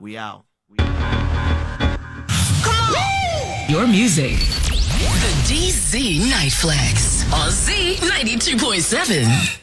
We out. Your music. The DZ Night Flex on Z92.7.